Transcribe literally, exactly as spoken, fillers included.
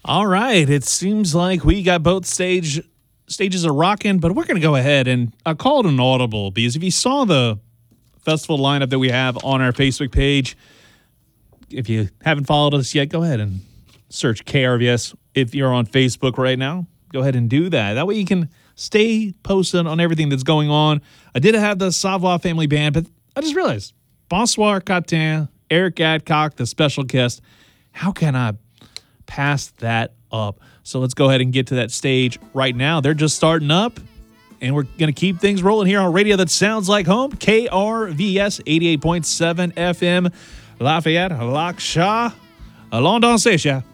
All right. It seems like we got both stage stages are rocking, but we're going to go ahead and I called an audible because if you saw the festival lineup that we have on our Facebook page, if you haven't followed us yet, go ahead and search K R V S. If you're on Facebook right now, go ahead and do that. That way you can stay posted on everything that's going on. I did have the Savoie Family Band, but I just realized Bonsoir Catin, Eric Adcock, the special guest. How can I pass that up? So let's go ahead and get to that stage right now. They're just starting up, and we're going to keep things rolling here on radio that sounds like home. K R V S eighty-eight point seven F M, Lafayette, Lac Shaw, Allons danser,